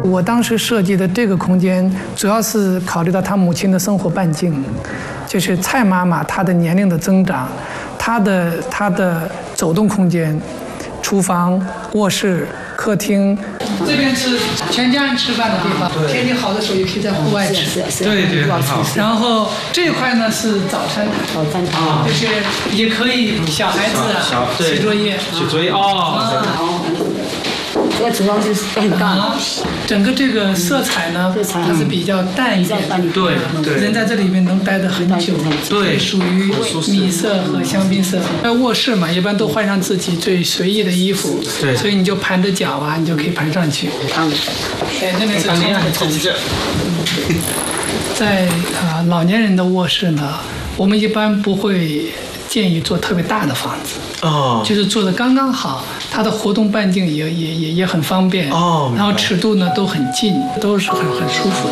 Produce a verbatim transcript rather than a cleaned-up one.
我当时设计的这个空间，主要是考虑到他母亲的生活半径，就是蔡妈妈她的年龄的增长，她的她的走动空间，厨房、卧室、客厅，这边是全家人吃饭的地方，天气好的时候也可以在户外吃。 对对，很好。 然后这一块呢是早餐， 早餐堂， 就是也可以小孩子啊写作业， 写作业哦。 这个厨房就是很大， 整个这个色彩呢，它是比较淡一点， 对对， 人在这里面能待得很久， 对， 属于米色和香槟色。在卧室嘛，一般都换上自己最随意的衣服， 对， 所以你就盘着脚啊，你就可以盘上去。哎，那边是床的头。在啊、呃、老年人的卧室呢，我们一般不会建议做特别大的房子。哦，就是做的刚刚好，它的活动半径也也也也很方便哦，然后尺度呢都很近，都是很很舒服的。